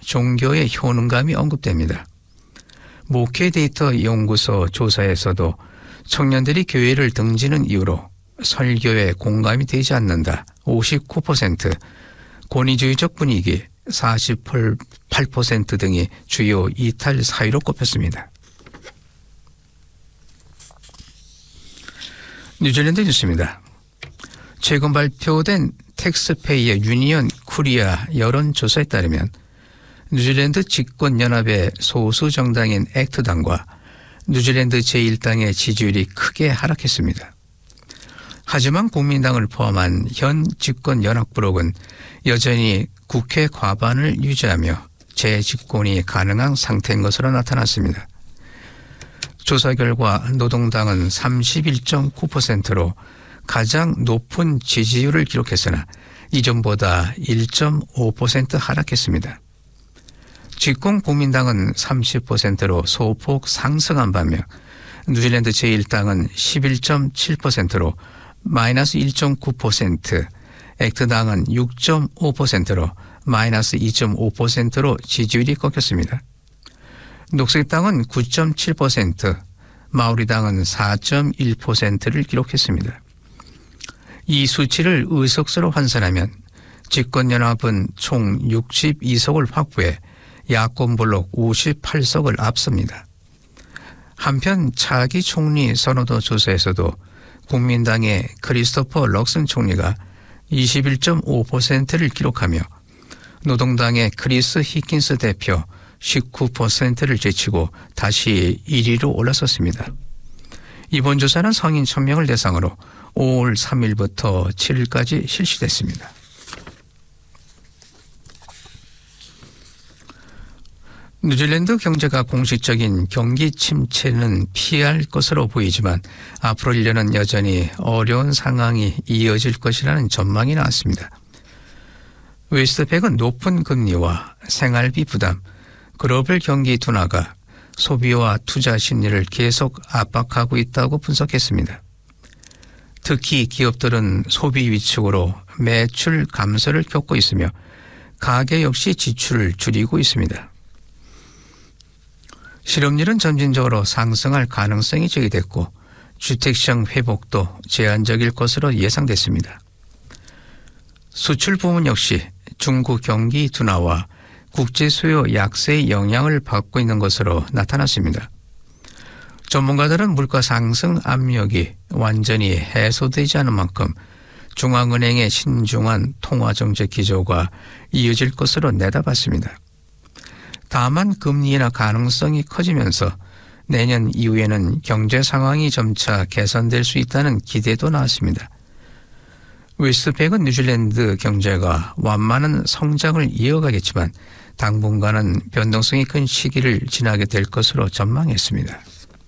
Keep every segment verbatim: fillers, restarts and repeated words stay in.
종교의 효능감이 언급됩니다. 목회 데이터 연구소 조사에서도 청년들이 교회를 등지는 이유로 설교에 공감이 되지 않는다 오십구 퍼센트, 권위주의적 분위기 사십팔 퍼센트 등이 주요 이탈 사유로 꼽혔습니다. 뉴질랜드 뉴스입니다. 최근 발표된 텍스페이의 유니언 코리아 여론조사에 따르면 뉴질랜드 집권연합의 소수 정당인 액트당과 뉴질랜드 제일 당의 지지율이 크게 하락했습니다. 하지만 국민당을 포함한 현 집권연합블록은 여전히 국회 과반을 유지하며 재집권이 가능한 상태인 것으로 나타났습니다. 조사 결과 노동당은 삼십일 점 구 퍼센트로 가장 높은 지지율을 기록했으나 이전보다 일 점 오 퍼센트 하락했습니다. 집권 국민당은 삼십 퍼센트로 소폭 상승한 반면 뉴질랜드 제일 당은 십일 점 칠 퍼센트로 마이너스 일 점 구 퍼센트, 액트당은 육 점 오 퍼센트로 마이너스 이 점 오 퍼센트로 지지율이 꺾였습니다. 녹색당은 구 점 칠 퍼센트, 마오리당은 사 점 일 퍼센트를 기록했습니다. 이 수치를 의석수로 환산하면 집권연합은 총 육십이 석을 확보해 야권블록 오십팔 석을 앞섭니다. 한편 차기 총리 선호도 조사에서도 국민당의 크리스토퍼 럭슨 총리가 이십일 점 오 퍼센트를 기록하며 노동당의 크리스 히킨스 대표 십구 퍼센트를 제치고 다시 일 위로 올라섰습니다. 이번 조사는 성인 천 명을 대상으로 오월 삼 일부터 칠 일까지 실시됐습니다. 뉴질랜드 경제가 공식적인 경기 침체는 피할 것으로 보이지만 앞으로 일 년은 여전히 어려운 상황이 이어질 것이라는 전망이 나왔습니다. 웨스트팩은 높은 금리와 생활비 부담, 글로벌 경기 둔화가 소비와 투자 심리를 계속 압박하고 있다고 분석했습니다. 특히 기업들은 소비 위축으로 매출 감소를 겪고 있으며 가계 역시 지출을 줄이고 있습니다. 실업률은 점진적으로 상승할 가능성이 제기됐고 주택시장 회복도 제한적일 것으로 예상됐습니다. 수출 부문 역시 중국 경기 둔화와 국제 수요 약세의 영향을 받고 있는 것으로 나타났습니다. 전문가들은 물가 상승 압력이 완전히 해소되지 않은 만큼 중앙은행의 신중한 통화정책 기조가 이어질 것으로 내다봤습니다. 다만 금리 인하 가능성이 커지면서 내년 이후에는 경제 상황이 점차 개선될 수 있다는 기대도 나왔습니다. 웨스트팩은 뉴질랜드 경제가 완만한 성장을 이어가겠지만 당분간은 변동성이 큰 시기를 지나게 될 것으로 전망했습니다.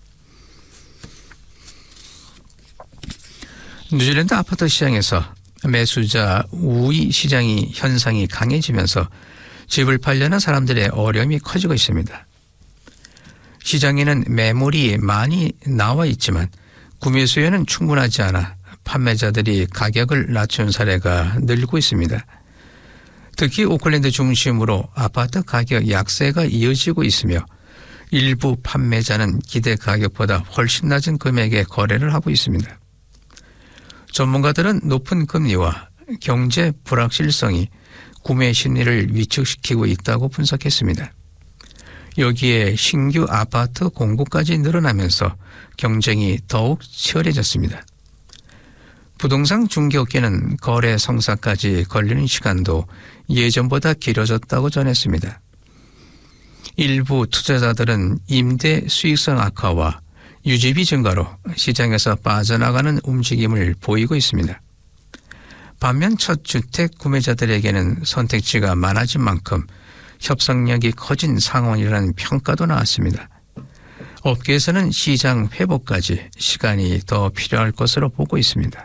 뉴질랜드 아파트 시장에서 매수자 우위 시장이 현상이 강해지면서 집을 팔려는 사람들의 어려움이 커지고 있습니다. 시장에는 매물이 많이 나와 있지만 구매 수요는 충분하지 않아 판매자들이 가격을 낮춘 사례가 늘고 있습니다. 특히 오클랜드 중심으로 아파트 가격 약세가 이어지고 있으며 일부 판매자는 기대 가격보다 훨씬 낮은 금액에 거래를 하고 있습니다. 전문가들은 높은 금리와 경제 불확실성이 구매 심리를 위축시키고 있다고 분석했습니다. 여기에 신규 아파트 공급까지 늘어나면서 경쟁이 더욱 치열해졌습니다. 부동산 중개업계는 거래 성사까지 걸리는 시간도 예전보다 길어졌다고 전했습니다. 일부 투자자들은 임대 수익성 악화와 유지비 증가로 시장에서 빠져나가는 움직임을 보이고 있습니다. 반면 첫 주택 구매자들에게는 선택지가 많아진 만큼 협상력이 커진 상황이라는 평가도 나왔습니다. 업계에서는 시장 회복까지 시간이 더 필요할 것으로 보고 있습니다.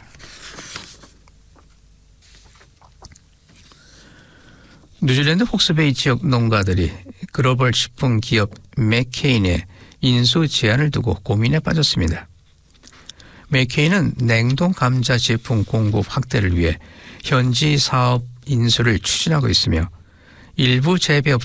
뉴질랜드 폭스베이 지역 농가들이 글로벌 식품 기업 맥케인의 인수 제한을 두고 고민에 빠졌습니다. 맥케인은 냉동 감자 제품 공급 확대를 위해 현지 사업 인수를 추진하고 있으며 일부 재배업